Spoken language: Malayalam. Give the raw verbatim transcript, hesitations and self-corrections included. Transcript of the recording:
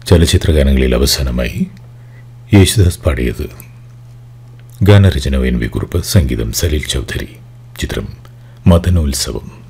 ചലച്ചിത്രഗാനങ്ങളിൽ അവസാനമായി യേശുദാസ് പാടിയത്. ഗാനരചന എൻ വി കുറുപ്പ്, സംഗീതം സലീൽ ചൗധരി. ചിത്രം മദനോത്സവം.